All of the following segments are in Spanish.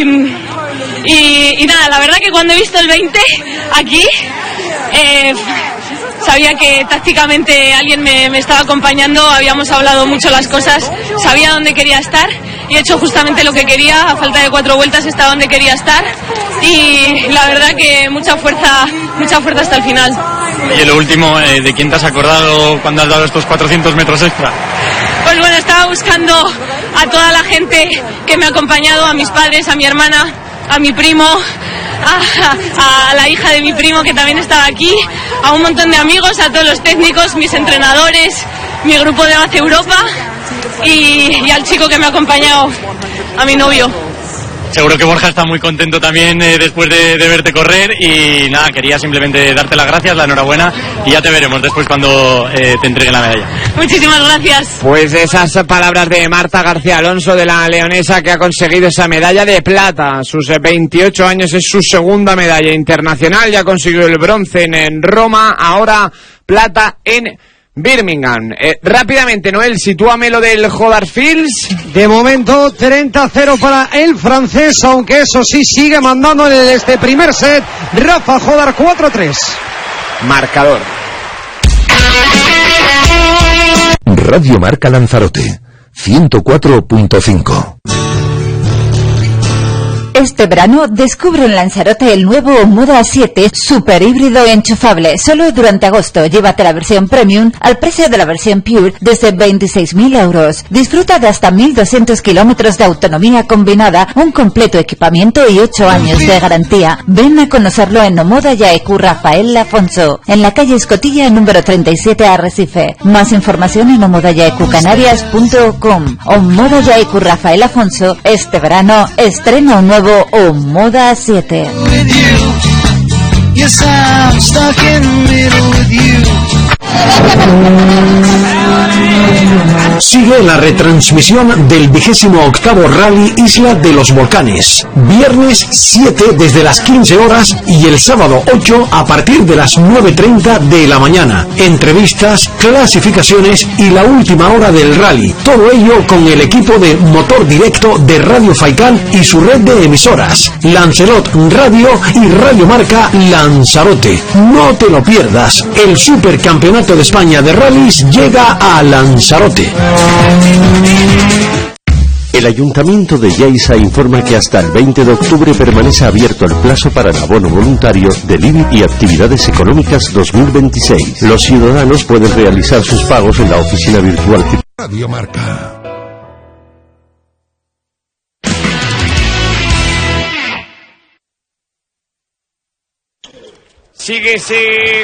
Y nada, la verdad que cuando he visto el 20 aquí, sabía que tácticamente alguien me estaba acompañando, habíamos hablado mucho las cosas, sabía dónde quería estar y he hecho justamente lo que quería. A falta de 4 vueltas he estado donde quería estar y la verdad que mucha fuerza hasta el final. Y lo último, ¿de quién te has acordado cuando has dado estos 400 metros extra? Pues bueno, estaba buscando a toda la gente que me ha acompañado, a mis padres, a mi hermana, a mi primo, a la hija de mi primo que también estaba aquí, a un montón de amigos, a todos los técnicos, mis entrenadores, mi grupo de Base Europa y al chico que me ha acompañado, a mi novio. Seguro que Borja está muy contento también después de verte correr y nada, quería simplemente darte las gracias, la enhorabuena y ya te veremos después cuando te entreguen la medalla. Muchísimas gracias. Pues esas palabras de Marta García Alonso, de la leonesa que ha conseguido esa medalla de plata. A sus 28 años es su segunda medalla internacional, ya consiguió el bronce en Roma, ahora plata en Birmingham. Rápidamente, Noel, sitúame lo del Huddersfield. De momento 30-0 para el francés, aunque eso sí sigue mandando en este primer set Rafa Jodar 4-3. Marcador. Radio Marca Lanzarote 104.5. Este verano descubre en Lanzarote el nuevo Moda 7 super híbrido enchufable. Solo durante agosto llévate la versión Premium al precio de la versión Pure desde 26.000 euros. Disfruta de hasta 1.200 kilómetros de autonomía combinada, un completo equipamiento y 8 años de garantía. Ven a conocerlo en Omoda Yaeku Rafael Afonso, en la calle Escotilla número 37 Arrecife. Más información en omodayaecucanarias.com. Omoda Yaeku Rafael Afonso, este verano estrena un nuevo Moda 7. Sigue la retransmisión del 28º Rally Isla de los Volcanes. Viernes 7 desde las 15 horas y el sábado 8 a partir de las 9:30 de la mañana. Entrevistas, clasificaciones y la última hora del rally. Todo ello con el equipo de Motor Directo de Radio Faikán y su red de emisoras. Lancelot Radio y Radio Marca Lanzarote. No te lo pierdas. El Supercampeonato de España de Rallys llega a Lanzarote. El Ayuntamiento de Lleida informa que hasta el 20 de octubre permanece abierto el plazo para el abono voluntario del IBI y actividades económicas 2026. Los ciudadanos pueden realizar sus pagos en la oficina virtual. Radio Marca. Sigue ese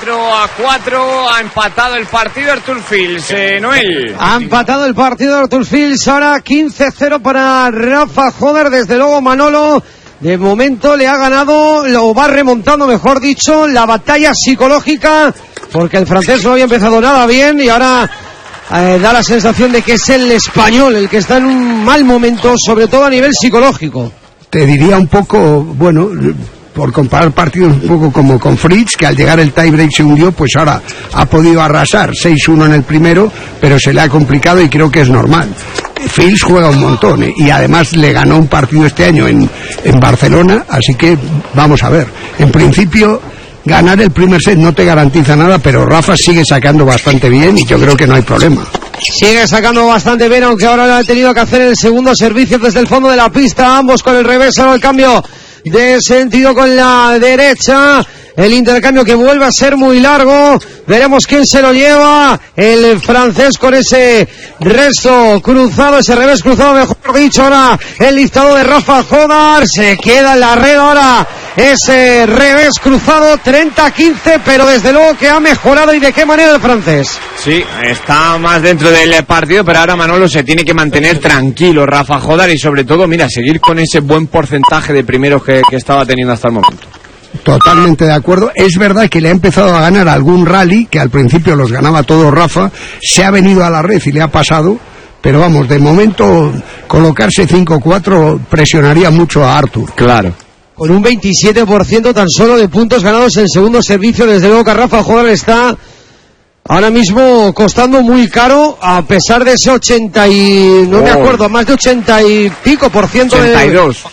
4-4, ha empatado el partido Artur Fields, Noel. Ha empatado el partido Artur Fields, ahora 15-0 para Rafa Jodar. Desde luego Manolo, de momento le ha ganado, lo va remontando, mejor dicho, la batalla psicológica, porque el francés no había empezado nada bien y ahora da la sensación de que es el español el que está en un mal momento, sobre todo a nivel psicológico. Te diría un poco, bueno, por comparar partidos un poco como con Fritz, que al llegar el tiebreak se hundió, pues ahora ha podido arrasar 6-1 en el primero, pero se le ha complicado y creo que es normal. Fields juega un montón, y además le ganó un partido este año en Barcelona, así que vamos a ver. En principio, ganar el primer set no te garantiza nada, pero Rafa sigue sacando bastante bien y yo creo que no hay problema. Sigue sacando bastante bien, aunque ahora lo ha tenido que hacer el segundo servicio desde el fondo de la pista, ambos con el revés, ahora el cambio de sentido con la derecha, el intercambio que vuelve a ser muy largo, veremos quién se lo lleva, el francés con ese resto cruzado, ese revés cruzado mejor dicho, ahora el listado de Rafa Jodar, se queda en la red ahora ese revés cruzado, 30-15, pero desde luego que ha mejorado, y de qué manera el francés. Sí, está más dentro del partido, pero ahora Manolo se tiene que mantener tranquilo, Rafa Jodar, y sobre todo, mira, seguir con ese buen porcentaje de primeros que estaba teniendo hasta el momento. Totalmente de acuerdo. Es verdad que le ha empezado a ganar algún rally, que al principio los ganaba todos Rafa, se ha venido a la red y le ha pasado, pero vamos, de momento colocarse 5-4 presionaría mucho a Artur. Claro. Con un 27% tan solo de puntos ganados en segundo servicio, desde luego que a Rafa Jodar está ahora mismo costando muy caro, a pesar de ese 80 y... no me acuerdo, más de 80 y pico por ciento 82.